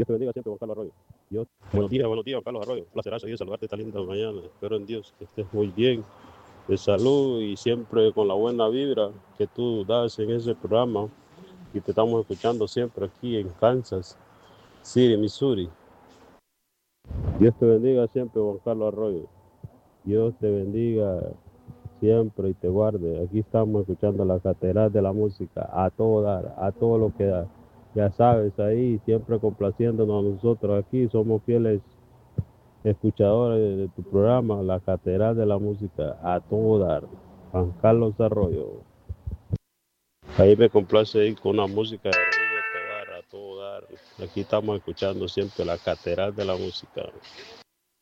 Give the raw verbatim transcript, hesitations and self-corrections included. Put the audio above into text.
Dios te bendiga siempre, Juan Carlos Arroyo. Dios... Buenos días, buenos días, Juan Carlos Arroyo. Un placer seguir saludarte esta linda mañana. Espero en Dios que estés muy bien, de salud y siempre con la buena vibra que tú das en ese programa. Y te estamos escuchando siempre aquí en Kansas City, Missouri. Dios te bendiga siempre, Juan Carlos Arroyo. Dios te bendiga siempre y te guarde. Aquí estamos escuchando la Catedral de la Música a todo dar, a todo lo que da. Ya sabes, ahí siempre complaciéndonos a nosotros. Aquí somos fieles escuchadores de, de tu programa, la Catedral de la Música a todo dar. Juan Carlos Arroyo. Ahí me complace ir con una música de Rodrigo Tobar a todo dar. Aquí estamos escuchando siempre la Catedral de la Música.